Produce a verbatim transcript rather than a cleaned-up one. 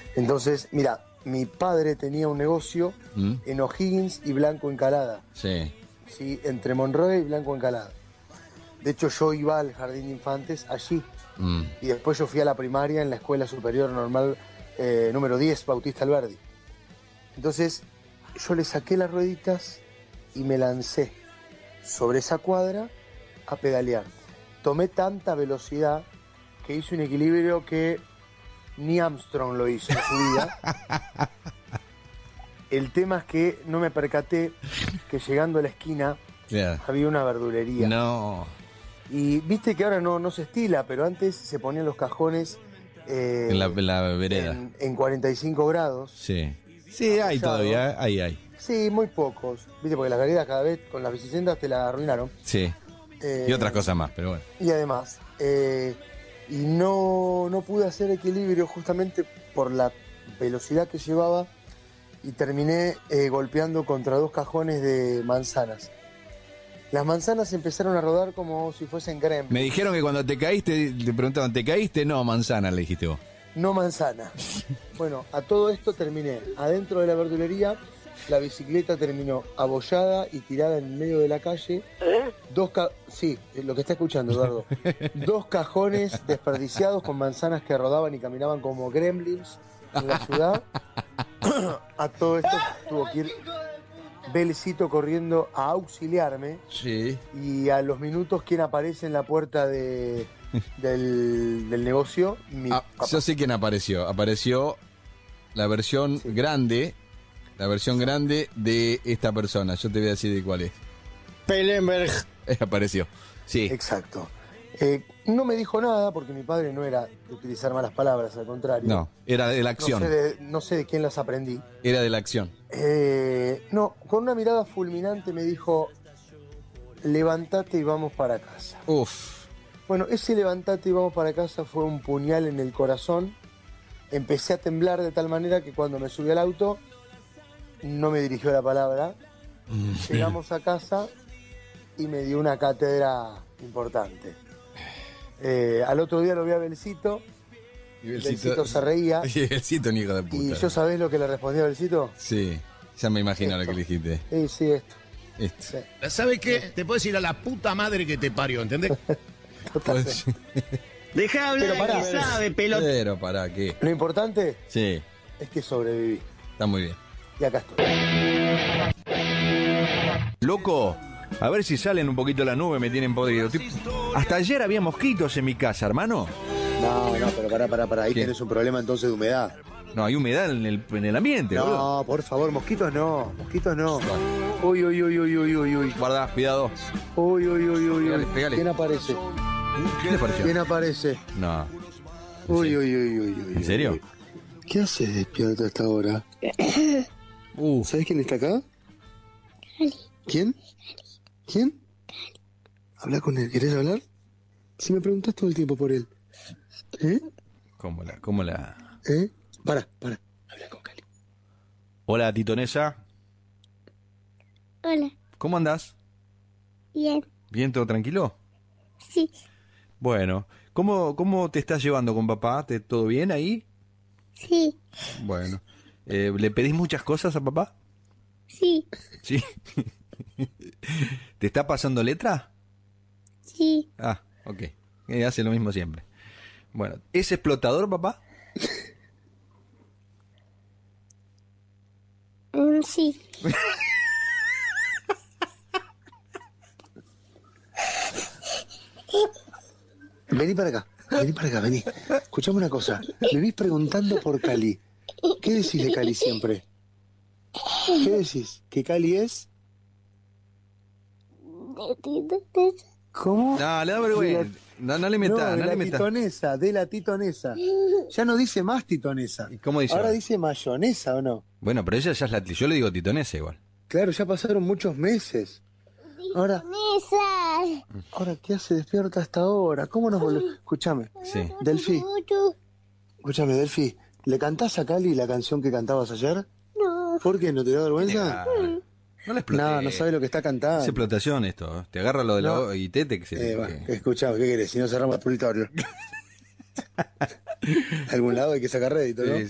Entonces, mira, mi padre tenía un negocio ¿Mm? en O'Higgins y Blanco Encalada. Sí. Sí, entre Monroe y Blanco Encalada. De hecho, yo iba al jardín de infantes allí. Mm. Y después yo fui a la primaria en la Escuela Superior Normal eh, número diez, Bautista Alberdi. Entonces, yo le saqué las rueditas y me lancé sobre esa cuadra a pedalear. Tomé tanta velocidad que hice un equilibrio que ni Armstrong lo hizo en su vida. El tema es que no me percaté que llegando a la esquina Yeah. había una verdulería. No. Y viste que ahora no, no se estila, pero antes se ponían los cajones eh, En la, en la vereda. en, en cuarenta y cinco grados. Sí. Sí, hay Apoyado. todavía, hay, hay. Sí, muy pocos. Viste, porque las veredas cada vez con las bicicletas te la arruinaron. Sí. Eh, Y otras cosas más, pero bueno. Y además, eh, y no, no pude hacer equilibrio justamente por la velocidad que llevaba y terminé eh, golpeando contra dos cajones de manzanas. Las manzanas empezaron a rodar como si fuesen gremlins. Me dijeron que cuando te caíste, te preguntaban, ¿te caíste? No, manzana, le dijiste vos. No manzana. Bueno, a todo esto terminé adentro de la verdulería. La bicicleta terminó abollada y tirada en medio de la calle. Dos ca sí, lo que está escuchando, Eduardo. Dos cajones desperdiciados con manzanas que rodaban y caminaban como gremlins en la ciudad. A todo esto tuvo que ir Belecito corriendo a auxiliarme. Sí. Y a los minutos, ¿quién aparece en la puerta de, del, del negocio? Mi Ah, papá. yo sé quién apareció. Apareció la versión Sí. grande, la versión grande de esta persona. Yo te voy a decir de cuál es. Pellenberg. Eh, apareció. Sí. Exacto. Eh, no me dijo nada porque mi padre no era de utilizar malas palabras, al contrario. No, era de la No acción. sé de, no sé de quién las aprendí. Era de la acción. Eh, no, con una mirada fulminante me dijo, levántate y vamos para casa. Uf. Bueno, ese levantate y vamos para casa fue un puñal en el corazón. Empecé a temblar de tal manera que cuando me subí al auto no me dirigió la palabra. Llegamos a casa y me dio una cátedra importante. Eh, al otro día lo vi a Belcito. Y Belcito se reía. Y Belcito, un hijo de puta. ¿Y yo sabés lo que le respondí a Belcito? Sí, ya me imagino lo Esto. que le dijiste. Sí, sí, esto. Esto. Sí, ¿Sabes qué? Te puedes ir a la puta madre que te parió, ¿entendés? totalmente. Pues, Deja hablar Pero pará. que sabe, pelota. pero para qué. Lo importante Sí, es que sobreviví. está muy bien. Y acá estoy. Loco, a ver si salen un poquito la nube, me tienen podrido. Tip- Hasta ayer había mosquitos en mi casa, hermano. No, no, pero pará, pará, pará. Ahí ¿Qué? tenés un problema entonces de humedad. No, hay humedad en el, en el ambiente, boludo. No, por favor, mosquitos no. Mosquitos no. Uy, uy, uy, uy, uy, uy, uy. Guarda, cuidado. Uy, uy, uy, uy, Pegale, uy. pegale. ¿Quién aparece? ¿Qué le pareció? ¿Quién aparece? No. Uy, uy, uy, uy, uy. ¿En serio? uy. ¿Qué haces despierto a esta hora? Uh, ¿Sabes quién está acá? ¿Quién? ¿Quién? Habla con él. ¿Querés hablar? Si me preguntás todo el tiempo por él. ¿Eh? ¿cómo la, cómo la? ¿Eh? Para, para. Habla con Cali. Hola, titonesa. Hola, ¿Cómo andás? bien, ¿Bien, todo tranquilo? sí, Bueno, ¿cómo, cómo te estás llevando con papá? ¿Te, ¿Todo bien ahí? sí, Bueno. Eh, ¿Le pedís muchas cosas a papá? sí, Sí. ¿Te está pasando letra? sí, Ah, ok. Eh, hace lo mismo siempre. Bueno, ¿es explotador, papá? mm, sí, Vení para acá. Vení para acá, vení. Escuchame una cosa. Me venís preguntando por Cali. ¿Qué decís de Cali siempre? ¿Qué decís? ¿Que Cali es? de ti, ¿Cómo? No, le da vergüenza. No, no le No, metas, de no, la le metas. titonesa, de la titonesa. Ya no dice más titonesa. ¿Y cómo dice Ahora ahora? dice mayonesa, ¿o no? Bueno, pero ella ya es la... Yo le digo titonesa igual. Claro, ya pasaron muchos meses. Ahora, Mesa, ahora ¿qué hace despierta hasta ahora? ¿Cómo nos volvemos? Escúchame, Sí. Delfi, mucho, escúchame, Delfi. ¿Le cantás a Cali la canción que cantabas ayer? no, ¿Por qué? ¿No te da vergüenza? Ah, no le exploté. No, no sabe lo que está cantando. Es explotación esto. Te agarra lo de la No. O y tete que se Eh, te... bueno, escuchame, ¿qué querés? Si no cerramos el puritorio. A algún lado hay que sacar rédito, ¿no? Sí,